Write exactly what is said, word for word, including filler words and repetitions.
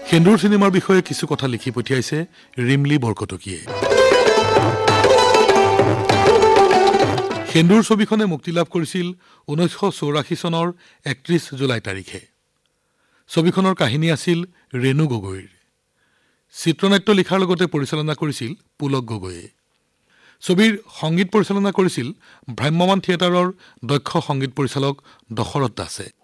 সেন্দুৰ চিনেমাৰ বিষয়ে কিছু কথা লিখি পঠিয়াইছে ৰিমলি বৰকটকীয়ে। সেন্দুৰ ছবিখনে মুক্তি লাভ কৰিছিল ঊনৈছশ চৌৰাশী চনৰ একত্ৰিশ জুলাই তাৰিখে। ছবিখনৰ কাহিনী আছিল ৰেণু গগৈৰ। চিত্ৰনাট্য লিখাৰ লগতে পৰিচালনা কৰিছিল পুলক গগৈয়ে। ছবিৰ সংগীত পৰিচালনা কৰিছিল ভ্ৰাম্যমাণ থিয়েটাৰৰ দক্ষ সংগীত পৰিচালক দশৰথ দাসে।